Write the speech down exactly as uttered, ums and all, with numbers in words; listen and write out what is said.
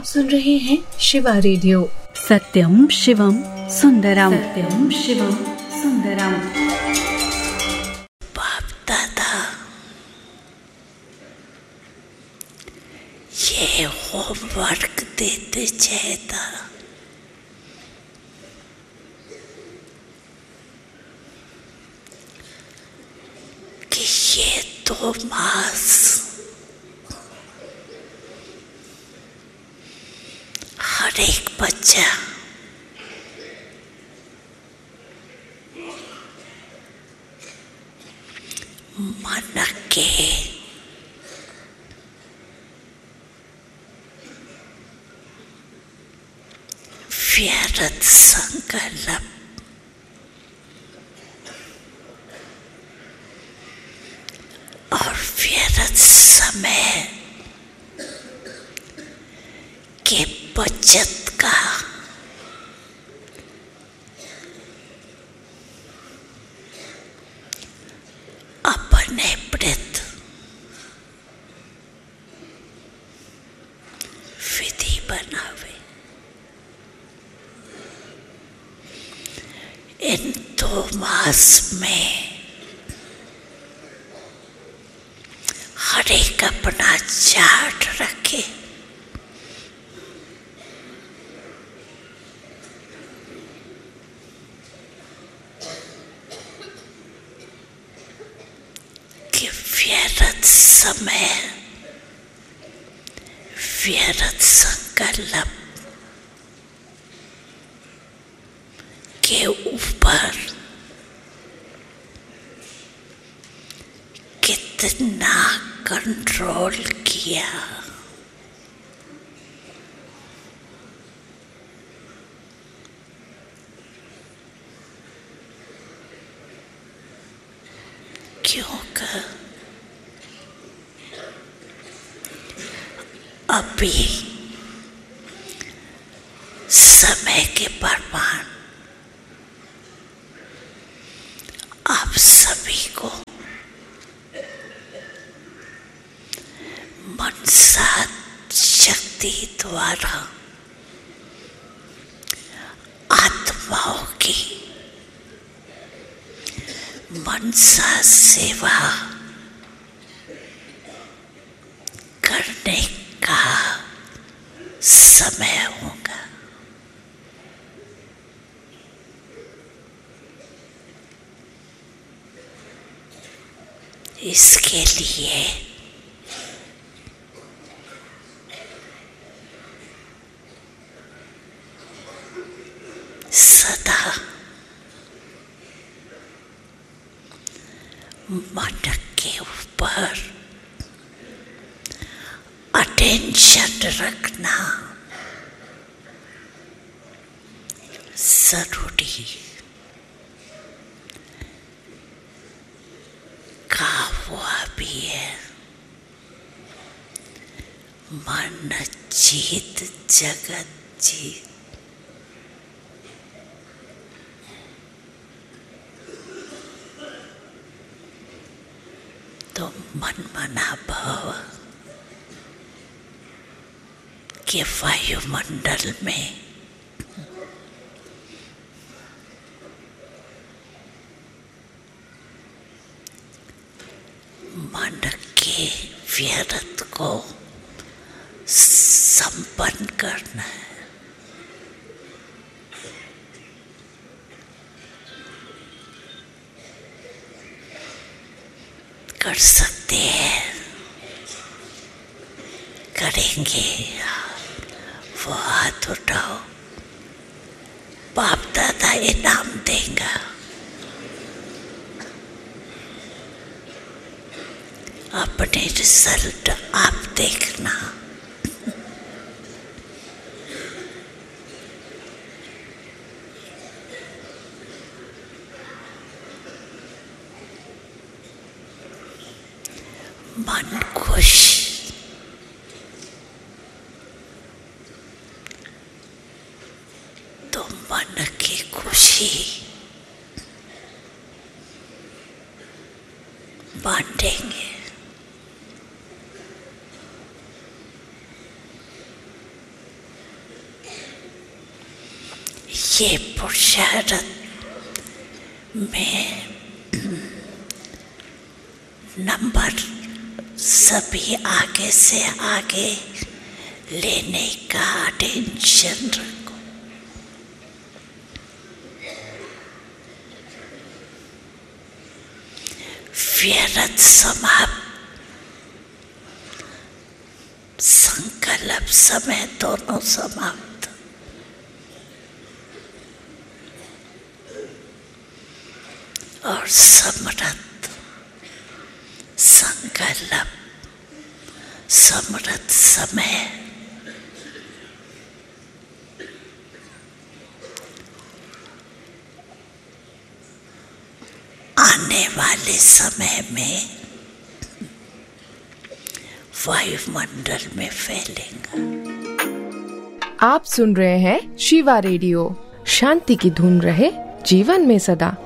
सुन रहे हैं शिवा रेडियो। सत्यम शिवम सुंदरम, सत्यम शिवम सुंदरम। बाप दादा ये होमवर्क देते चेता कि ये दो मास हर एक बच्चा मन के व्यर्थ संकल्प और व्यर्थ समय के बचत का अपने प्रति विधि बनावे। इन दो मास में हर एक अपना चार्ट रखे। कि व्यर्थ समय, व्यर्थ संकल्प के ऊपर कितना कंट्रोल किया। क्योंकि अभी समय के प्रमाण आप सभी को मनसा शक्ति द्वारा आत्माओं की मनसा सेवा करने का समय होगा। इसके लिए सदा मन के ऊपर अटेंशन रखना जरूरी का हुआ भी है। मन जीत जगत जीत। तो मन मना भाव के वायुमंडल में मन के व्यर्थ को संपन्न करना है। कर सकते हैं, करेंगे। वो हाथ उठाओ, बाप दादा इनाम देगा। अपने रिजल्ट आप देखना। मन खुश, तो मन की खुशी बांटेंगे। ये पुरुषार्थ में नंबर सभी आगे से आगे लेने का टेंशन रखो। व्यर्थ समाप्त, संकल्प समय दोनों समाप्त। और समृद्ध संकल्प, समृद्ध समय आने वाले समय में वायुमंडल में फैलेगा। आप सुन रहे हैं शिवा रेडियो। शांति की धुन रहे जीवन में सदा।